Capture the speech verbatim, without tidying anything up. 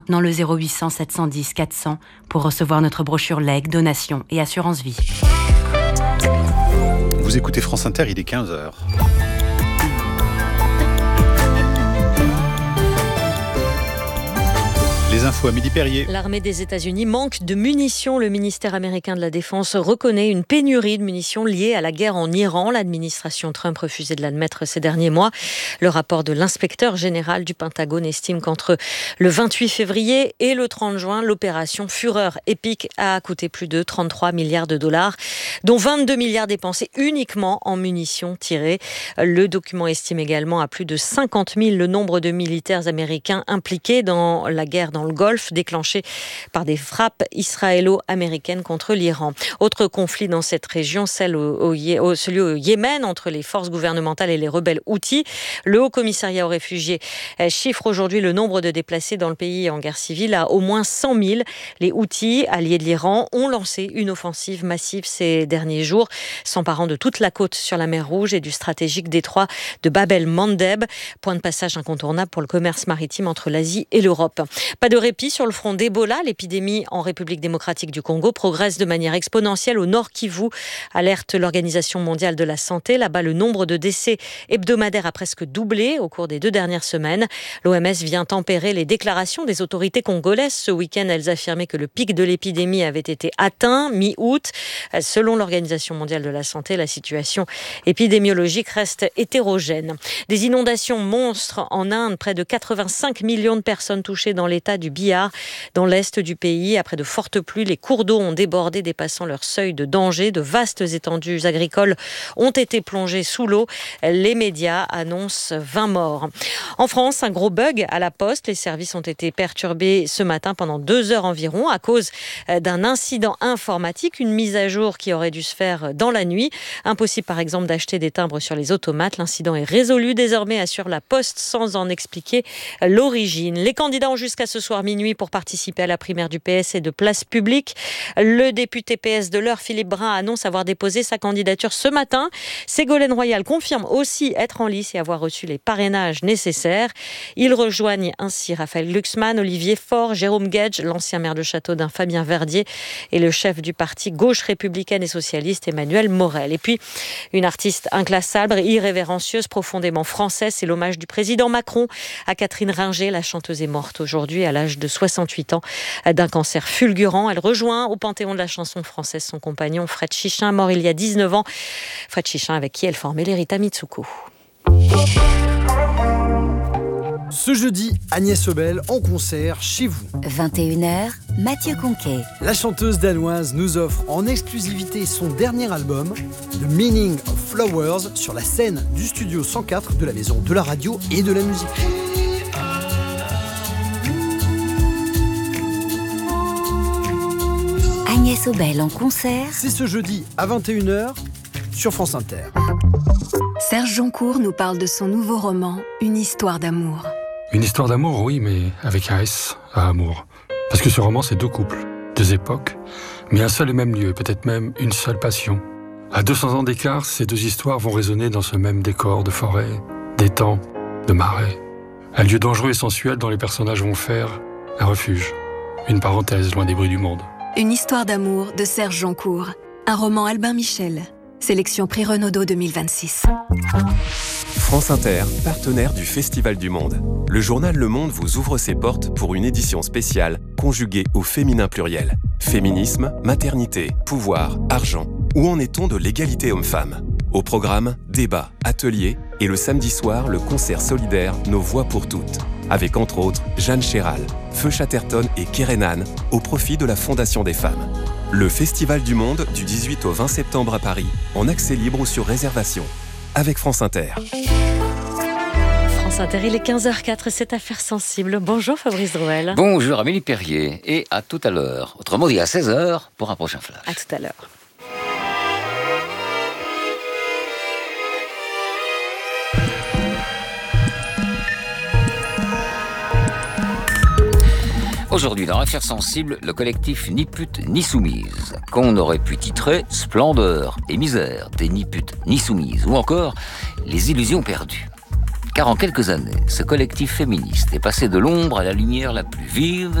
Dans le zéro huit cents sept cent dix quatre cents pour recevoir notre brochure legs, donation et assurance vie. Vous écoutez France Inter, il est quinze heures. Les infos à Amélie Perrier. L'armée des États-Unis manque de munitions. Le ministère américain de la Défense reconnaît une pénurie de munitions liée à la guerre en Iran. L'administration Trump refusait de l'admettre ces derniers mois. Le rapport de l'inspecteur général du Pentagone estime qu'entre le vingt-huit février et le trente juin, l'opération Fureur épique a coûté plus de trente-trois milliards de dollars, dont vingt-deux milliards dépensés uniquement en munitions tirées. Le document estime également à plus de cinquante mille le nombre de militaires américains impliqués dans la guerre dans le Golfe, déclenché par des frappes israélo-américaines contre l'Iran. Autre conflit dans cette région, celle au, au, celui au Yémen, entre les forces gouvernementales et les rebelles Houthis. Le Haut-Commissariat aux réfugiés chiffre aujourd'hui le nombre de déplacés dans le pays en guerre civile à au moins cent mille. Les Houthis, alliés de l'Iran, ont lancé une offensive massive ces derniers jours, s'emparant de toute la côte sur la mer Rouge et du stratégique détroit de Bab el-Mandeb, point de passage incontournable pour le commerce maritime entre l'Asie et l'Europe. Pas de répit sur le front d'Ebola. L'épidémie en République démocratique du Congo progresse de manière exponentielle au Nord Kivu, alerte l'Organisation mondiale de la santé. Là-bas, le nombre de décès hebdomadaires a presque doublé au cours des deux dernières semaines. L'O M S vient tempérer les déclarations des autorités congolaises. Ce week-end, elles affirmaient que le pic de l'épidémie avait été atteint mi-août. Selon l'Organisation mondiale de la santé, la situation épidémiologique reste hétérogène. Des inondations monstres en Inde, près de quatre-vingt-cinq millions de personnes touchées dans l'état du Bihar, dans l'est du pays. Après de fortes pluies, les cours d'eau ont débordé, dépassant leur seuil de danger. De vastes étendues agricoles ont été plongées sous l'eau. Les médias annoncent vingt morts. En France, un gros bug à la Poste. Les services ont été perturbés ce matin pendant deux heures environ à cause d'un incident informatique, une mise à jour qui aurait dû se faire dans la nuit. Impossible par exemple d'acheter des timbres sur les automates. L'incident est résolu désormais, assure la Poste, sans en expliquer l'origine. Les candidats ont jusqu'à ce soir minuit pour participer à la primaire du P S et de Place Publique. Le député P S de l'Eure, Philippe Brun, annonce avoir déposé sa candidature ce matin. Ségolène Royal confirme aussi être en lice et avoir reçu les parrainages nécessaires. Ils rejoignent ainsi Raphaël Glucksmann, Olivier Faure, Jérôme Guedj, l'ancien maire de Châteaudun Fabien Verdier et le chef du parti Gauche républicaine et socialiste Emmanuel Morel. Et puis, une artiste inclassable, irrévérencieuse, profondément française, c'est l'hommage du président Macron à Catherine Ringer. La chanteuse est morte aujourd'hui à l'âge de soixante-huit ans d'un cancer fulgurant. Elle rejoint au Panthéon de la chanson française son compagnon Fred Chichin, mort il y a dix-neuf ans. Fred Chichin avec qui elle formait les Rita Mitsuko. Ce jeudi, Agnès Obel en concert chez vous. vingt et une heures, Mathieu Conquet. La chanteuse danoise nous offre en exclusivité son dernier album, The Meaning of Flowers, sur la scène du studio cent quatre de la Maison de la Radio et de la Musique. Agnès Obel en concert. C'est ce jeudi à vingt et une heures sur France Inter. Serge Joncour nous parle de son nouveau roman, Une histoire d'amour. Une histoire d'amour, oui, mais avec un S à amour. Parce que ce roman, c'est deux couples, deux époques, mais un seul et même lieu, peut-être même une seule passion. À deux cents ans d'écart, ces deux histoires vont résonner dans ce même décor de forêt, d'étang, de marais. Un lieu dangereux et sensuel dont les personnages vont faire un refuge, une parenthèse loin des bruits du monde. Une histoire d'amour de Serge Joncour, un roman Albin Michel. Sélection Prix Renaudot deux mille vingt-six. France Inter, partenaire du Festival du Monde. Le journal Le Monde vous ouvre ses portes pour une édition spéciale conjuguée au féminin pluriel. Féminisme, maternité, pouvoir, argent. Où en est-on de l'égalité homme-femme ? Au programme, débats, ateliers et le samedi soir, le concert solidaire Nos Voix pour toutes. Avec entre autres Jeanne Chéral, Feu Chatterton et Kerenan au profit de la Fondation des femmes. Le Festival du Monde du dix-huit au vingt septembre à Paris, en accès libre ou sur réservation. Avec France Inter. France Inter, il est quinze heures zéro quatre, c'est Affaires sensibles. Bonjour Fabrice Drouel. Bonjour Amélie Perrier et à tout à l'heure. Autrement dit à seize heures pour un prochain flash. À tout à l'heure. Aujourd'hui, dans Affaires sensibles, le collectif Ni pute ni soumise, qu'on aurait pu titrer Splendeur et misère des ni putes ni soumises, ou encore Les illusions perdues. Car en quelques années, ce collectif féministe est passé de l'ombre à la lumière la plus vive